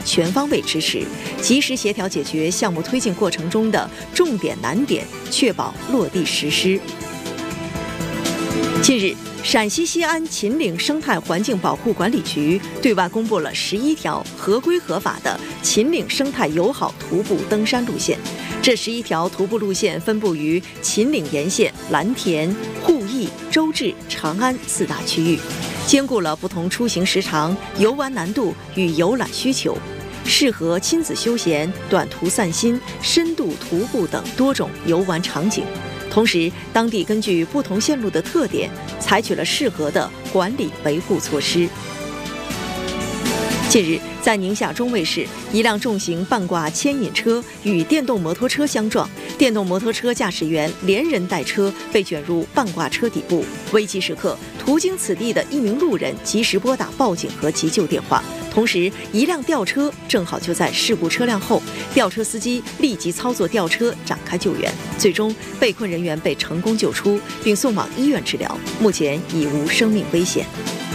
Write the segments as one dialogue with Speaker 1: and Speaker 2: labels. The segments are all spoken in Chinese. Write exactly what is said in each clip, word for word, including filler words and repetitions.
Speaker 1: 全方位支持，及时协调解决项目推进过程中的重点难点，确保落地实施。近日，陕西西安秦岭生态环境保护管理局对外公布了十一条合规合法的秦岭生态友好徒步登山路线。这十一条徒步路线分布于秦岭沿线蓝田、鄠邑、周至、长安四大区域，兼顾了不同出行时长、游玩难度与游览需求，适合亲子休闲、短途散心、深度徒步等多种游玩场景。同时，当地根据不同线路的特点，采取了适合的管理维护措施。近日，在宁夏中卫市，一辆重型半挂牵引车与电动摩托车相撞，电动摩托车驾驶员连人带车被卷入半挂车底部。危急时刻，途经此地的一名路人及时拨打报警和急救电话，同时一辆吊车正好就在事故车辆后，吊车司机立即操作吊车展开救援，最终被困人员被成功救出，并送往医院治疗，目前已无生命危险。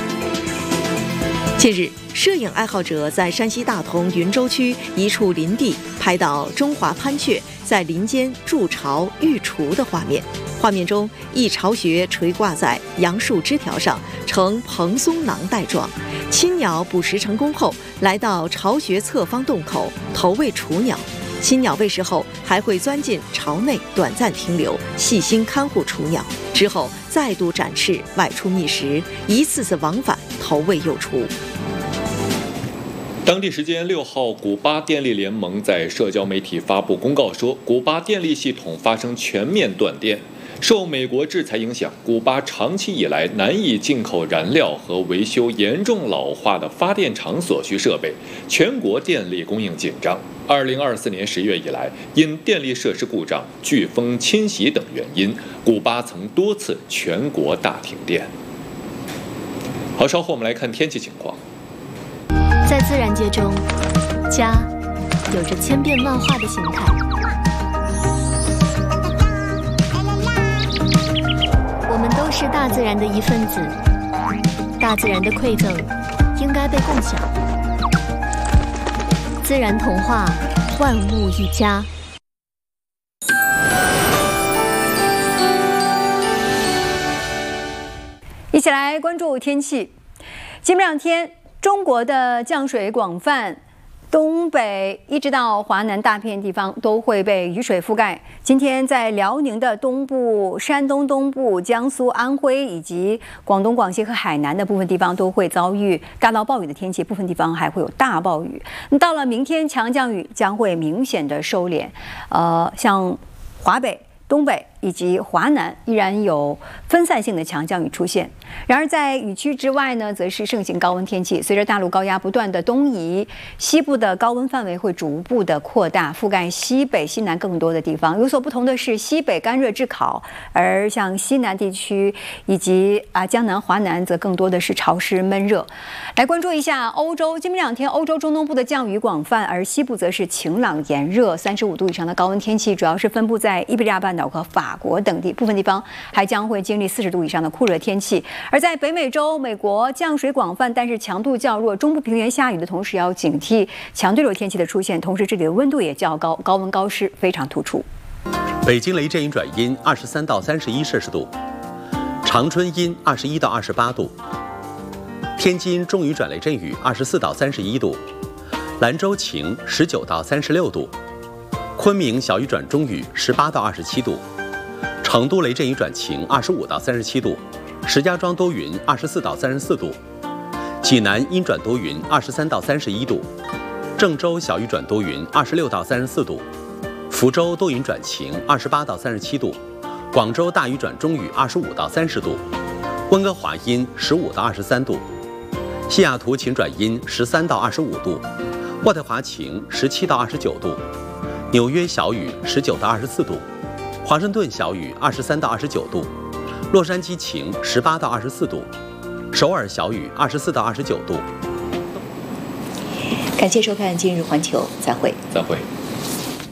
Speaker 1: 近日，摄影爱好者在山西大同云州区一处林地拍到中华攀雀在林间筑巢育雏的画面。画面中，一巢穴垂挂在杨树枝条上，呈蓬松囊袋状。亲鸟捕食成功后，来到巢穴侧方洞口投喂雏鸟。亲鸟喂食后，还会钻进巢内短暂停留，细心看护雏鸟，之后再度展翅外出觅食，一次次往返投喂幼雏。
Speaker 2: 当地时间六号，古巴电力联盟在社交媒体发布公告说，古巴电力系统发生全面断电。受美国制裁影响，古巴长期以来难以进口燃料和维修严重老化的发电厂所需设备，全国电力供应紧张。二零二四年十月以来，因电力设施故障、飓风侵袭等原因，古巴曾多次全国大停电。好，稍后我们来看天气情况。
Speaker 3: 在自然界中，家有着千变万化的形态。我们都是大自然的一份子，大自然的馈赠应该被共享。自然童话，万物一家。
Speaker 4: 一起来关注天气。今明两天，中国的降水广泛，东北一直到华南大片地方都会被雨水覆盖。今天在辽宁的东部、山东东部、江苏、安徽以及广东、广西和海南的部分地方都会遭遇大到暴雨的天气，部分地方还会有大暴雨。到了明天，强降雨将会明显的收敛，呃，像华北、东北以及华南依然有分散性的强降雨出现。然而在雨区之外呢，则是盛行高温天气。随着大陆高压不断的东移，西部的高温范围会逐步的扩大，覆盖西北、西南更多的地方。有所不同的是，西北干热炙烤，而像西南地区以及啊江南、华南则更多的是潮湿闷热。来关注一下欧洲，今明两天欧洲中东部的降雨广泛，而西部则是晴朗炎热，三十五度以上的高温天气主要是分布在伊比利亚半岛和法国等地，部分地方还将会经历四十度以上的酷热天气。而在北美洲，美国降水广泛，但是强度较弱，中部平原下雨的同时要警惕强对流天气的出现，同时这里的温度也较高，高温高湿非常突出。
Speaker 5: 北京雷阵雨转阴，二十三到三十一摄氏度；长春阴，二十一到二十八度；天津中雨转雷阵雨，二十四到三十一度；兰州晴，十九到三十六度；昆明小雨转中雨，十八到二十七度；成都雷阵雨转晴，二十五到三十七度；石家庄多云，二十四到三十四度；济南阴转多云，二十三到三十一度；郑州小雨转多云，二十六到三十四度；福州多云转晴，二十八到三十七度；广州大雨转中雨，二十五到三十度；温哥华阴，十五到二十三度；西雅图晴转阴，十三到二十五度；渥太华晴，十七到二十九度；纽约小雨，十九到二十四度；华盛顿小雨，二十三到二十九度；洛杉矶晴，十八到二十四度；首尔小雨，二十四到二十九度。
Speaker 1: 感谢收看今日环球，再会。
Speaker 2: 再会。